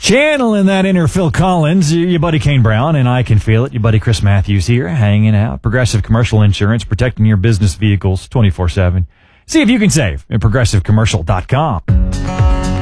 Channeling that inner Phil Collins, your buddy Kane Brown, and I can feel it. Your buddy Chris Matthews here, hanging out. Progressive Commercial Insurance, protecting your business vehicles 24/7. See if you can save at progressivecommercial.com.